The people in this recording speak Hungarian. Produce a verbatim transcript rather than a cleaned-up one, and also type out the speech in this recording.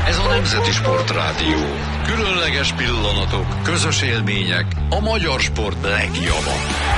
Ez a Nemzeti Sportrádió. Különleges pillanatok, közös élmények, a magyar sport legjava.